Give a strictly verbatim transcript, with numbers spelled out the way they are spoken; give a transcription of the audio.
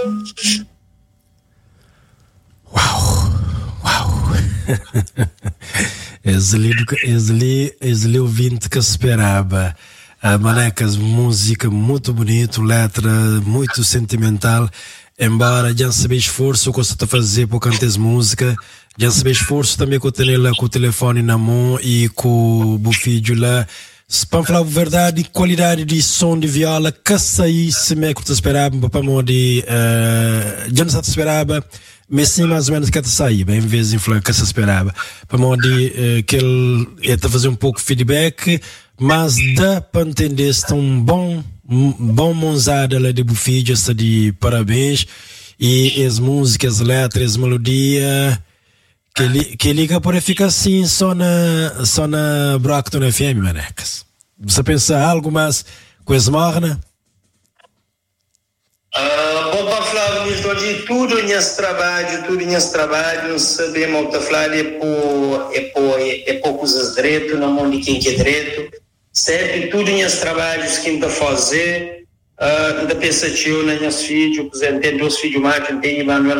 Uau, uau. Esse ouvinte que esperava. A Manecas, música muito bonita, letra muito sentimental. Embora já sabe esforço que você está fazendo para cantar essa música, já sabe esforço também que eu tenho lá com o telefone na mão e com o filho lá. Para falar a verdade, qualidade de som de viola, que saí, se me que te esperava, para mim de, uh, já não se esperava, mas sim mais ou menos que te saí, bem, em vez de falar que se esperava. Para mim de, uh, que ele está fazer um pouco de feedback, mas dá para entender, está um bom, um bom monzada lá de Bufídio, está de parabéns, e as músicas, as letras, as melodias, que, li, que liga para ficar assim só na, só na Brockton F M, Manecas. Você pensa algo mais com as mornas? Uh, bom, para falar de tudo em esse trabalho, tudo em esse trabalho, sabemos que falar é por, é por, é por coisas direito, na mão de quem quer direito, sempre tudo em esse trabalho que ainda fazer, uh, ainda pensa que eu, nos filhos, por exemplo, tem dois filhos mais, tem Emmanuel